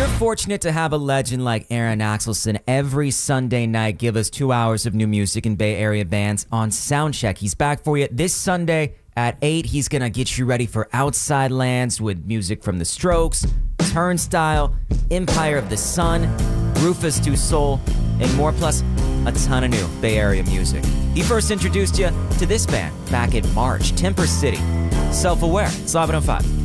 You're fortunate to have a legend like Aaron Axelson every Sunday night give us 2 hours of new music and Bay Area bands on Soundcheck. He's back for you this Sunday at 8. He's going to get you ready for Outside Lands with music from The Strokes, Turnstile, Empire of the Sun, Rufus Du Sol, and more, plus a ton of new Bay Area music. He first introduced you to this band back in March, Temper City. Self-Aware, it's 11:05.